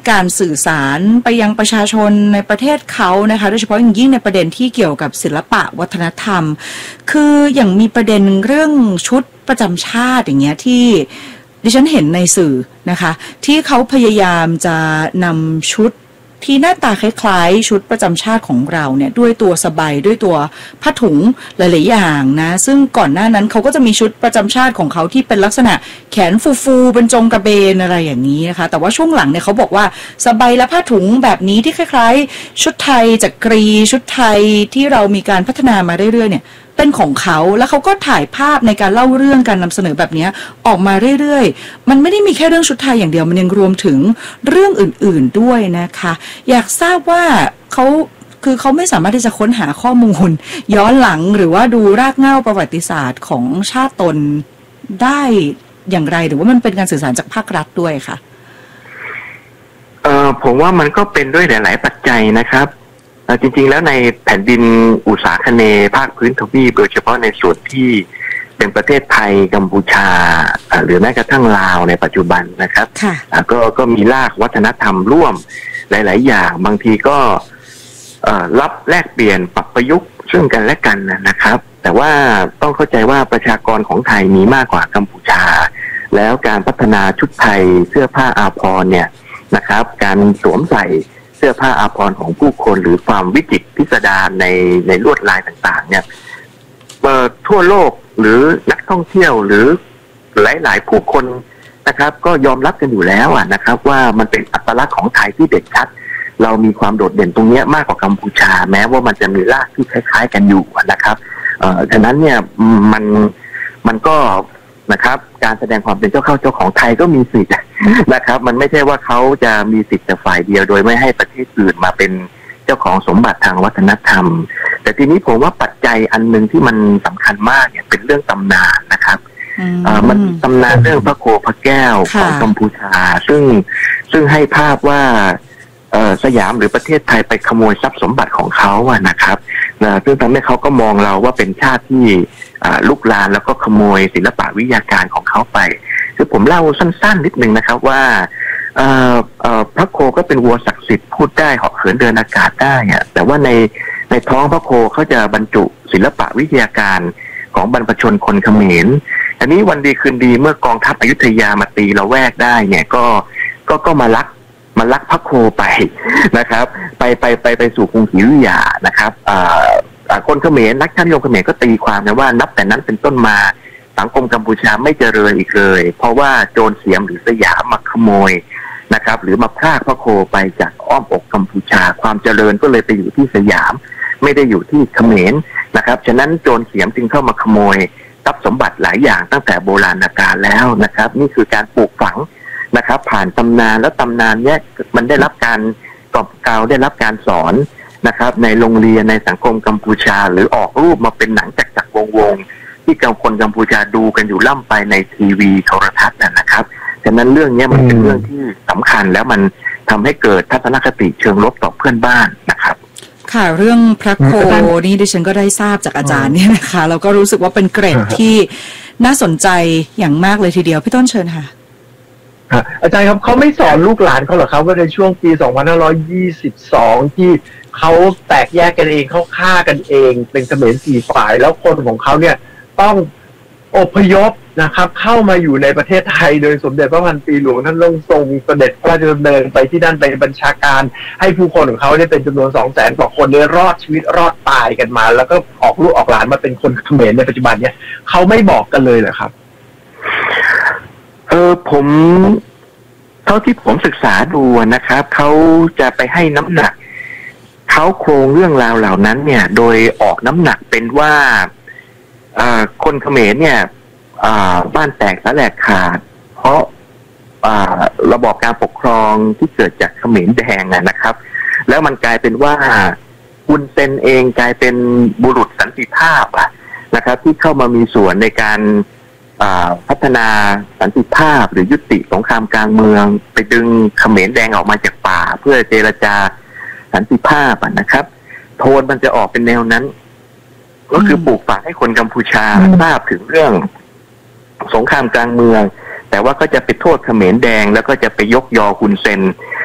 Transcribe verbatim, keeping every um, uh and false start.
การสื่อสารไปยังประชาชนในประเทศเขานะคะโดยเฉพาะอย่างยิ่งในประเด็นที่เกี่ยวกับศิลปะวัฒนธรรมคืออย่างมีประเด็นเรื่องชุดประจำชาติอย่างเงี้ยที่ดิฉันเห็นในสื่อนะคะที่เขาพยายามจะนำชุดที่หน้าตาคล้ายๆชุดประจำชาติของเราเนี่ยด้วยตัวสบายด้วยตัวผ้าถุงหลายๆอย่างนะซึ่งก่อนหน้านั้นเขาก็จะมีชุดประจำชาติของเขาที่เป็นลักษณะแขนฟูๆเป็นจงกระเบนอะไรอย่างนี้นะคะแต่ว่าช่วงหลังเนี่ยเขาบอกว่าสบายและผ้าถุงแบบนี้ที่คล้ายๆชุดไทยจักรีชุดไทยที่เรามีการพัฒนามาเรื่อยๆเนี่ยเป็นของเขาแล้วเขาก็ถ่ายภาพในการเล่าเรื่องการนำเสนอแบบนี้ออกมาเรื่อยๆมันไม่ได้มีแค่เรื่องชุดไทยอย่างเดียวมันยังรวมถึงเรื่องอื่นๆด้วยนะคะอยากทราบว่าเขาคือเขาไม่สามารถที่จะค้นหาข้อมูลย้อนหลังหรือว่าดูรากเหง้าประวัติศาสตร์ของชาติตนได้อย่างไรหรือว่ามันเป็นการสื่อสารจากภาครัฐด้วยค่ะเออผมว่ามันก็เป็นด้วยหลายๆปัจจัยนะครับจริงๆแล้วในแผ่นดินอุษาคเนย์ภาคพื้นทวีปโดยเฉพาะในส่วนที่เป็นประเทศไทยกัมพูชาหรือแม้กระทั่งลาวในปัจจุบันนะครับก็ก็มีรากวัฒนธรรมร่วมหลายๆอย่างบางทีก็รับแลกเปลี่ยนปรับประยุกต์ซึ่งกันและกันนะครับแต่ว่าต้องเข้าใจว่าประชากรของไทยมีมากกว่ากัมพูชาแล้วการพัฒนาชุดไทยเสื้อผ้าอาภรณ์เนี่ยนะครับการสวมใส่เสื้อผ้าอาภรณ์ของผู้คนหรือความวิจิตรพิสดารในในลวดลายต่างๆเนี่ยทั่วโลกหรือนักท่องเที่ยวหรือหลายๆผู้คนนะครับก็ยอมรับกันอยู่แล้วนะครับว่ามันเป็นอัตลักษณ์ของไทยที่เด่นชัดเรามีความโดดเด่นตรงนี้มากกว่ากัมพูชาแม้ว่ามันจะมีรากที่คล้ายๆกันอยู่นะครับเอ่อฉะนั้นเนี่ยมันมันก็นะครับการแสดงความเป็นเจ้าเข้าเจ้าของไทยก็มีสิทธิ์นะครับมันไม่ใช่ว่าเขาจะมีสิทธิ์แต่ฝ่ายเดียวโดยไม่ให้ประเทศอื่นมาเป็นเจ้าของสมบัติทางวัฒนธรรมแต่ทีนี้ผมว่าปัจจัยอันหนึ่งที่มันสำคัญมากเนี่ยเป็นเรื่องตำนานนะครับอ่ามันตำนานเรื่องพระโคพระแก้วของกัมพูชาซึ่งซึ่งให้ภาพว่าสยามหรือประเทศไทยไปขโมยทรัพย์สมบัติของเขาอะนะครับซึ่งทำให้เขาก็มองเราว่าเป็นชาติที่ลุกลานแล้วก็ขโมยศิลปะวิทยาการของเขาไปคือผมเล่าสั้นๆนิดนึงนะครับว่าพระโคก็เป็นวัวศักดิ์สิทธิ์พูดได้เหาะเหินเดินอากาศได้อะแต่ว่าในในท้องพระโคเขาจะบรรจุศิลปะวิทยาการของบรรพชนคนเขมรอันนี้วันดีคืนดีเมื่อกองทัพอยุธยามาตีละแวกได้เนี่ยก็ก็ก็มาลักมาลักพระโคไปนะครับไปไปไปไปสู่กรุงศรีอยุธยานะครับคนเขมรนักชาตินิยมเขมรก็ตีความนะว่านับแต่นั้นเป็นต้นมาสังคมกัมพูชาไม่เจริญอีกเลยเพราะว่าโจรเสียมหรือสยามมาขโมยนะครับหรือมาพรากพระโคไปจากอ้อมอกกัมพูชาความเจริญก็เลยไปอยู่ที่สยามไม่ได้อยู่ที่เขมรนะครับฉะนั้นโจรเสียมจึงเข้ามาขโมยทรัพย์สมบัติหลายอย่างตั้งแต่โบราณกาลแล้วนะครับนี่คือการปลูกฝังนะครับผ่านตำนานแล้วตำนานเนี้ยมันได้รับการกอบกล่าวได้รับการสอนนะครับในโรงเรียนในสังคมกัมพูชาหรือออกรูปมาเป็นหนังจักรจักรวงวงที่คนกัมพูชาดูกันอยู่ล่ำไปในทีวีโทรทัศน์นะครับฉะนั้นเรื่องนี้มันเป็นเรื่องที่สำคัญแล้วมันทำให้เกิดทัศนคติเชิงลบต่อเพื่อนบ้านนะครับค่ะเรื่องพระโคนี่ดิฉันก็ได้ทราบจากอาจารย์เนี่ยนะคะแล้วก็รู้สึกว่าเป็นเกร็ดที่น่าสนใจอย่างมากเลยทีเดียวพี่ต้นเชิญค่ะอาจารย์ครับเขาไม่สอนลูกหลานเขาเหรอครับว่าในช่วงปีสองพันห้าร้อยยี่สิบสองที่เขาแตกแยกกันเองเขาฆ่ากันเองเป็นเขมรสี่ฝ่ายแล้วคนของเขาเนี่ยต้องอพยพนะครับเข้ามาอยู่ในประเทศไทยโดยสมเด็จพระพันปีหลวงท่านลงทรงเสด็จพระราชดำเนินไปที่นั่นไปบัญชาการให้ผู้คนของเขาได้เป็นจำนวนสองแสนกว่าคนได้รอดชีวิตรอดตายกันมาแล้วก็ออกลูกออกหลานมาเป็นคนเขมรในปัจจุบันเนี่ยเขาไม่บอกกันเลยเหรอครับเออผมเท่าที่ผมศึกษาดูนะครับเขาจะไปให้น้ำหนักเขาโครงเรื่องราวเหล่านั้นเนี่ยโดยออกน้ำหนักเป็นว่าคนเขมรเนี่ยบ้านแตกสลายขาดเพราะระบอบการปกครองที่เกิดจากเขมรแดงนะครับแล้วมันกลายเป็นว่าฮุนเซนเองกลายเป็นบุรุษสันติภาพนะครับที่เข้ามามีส่วนในการพัฒนาสันติภาพหรือยุติสงครามกลางเมืองไปดึงเขมรแดงออกมาจากป่าเพื่อเจรจาสันติภาพนะครับโทนมันจะออกเป็นแนวนั้นก็คือปลูกฝังให้คนกัมพูชาทราบถึงเรื่องสงครามกลางเมืองแต่ว่าก็จะไปโทษเขมรแดงแล้วก็จะไปยกยอฮุนเซน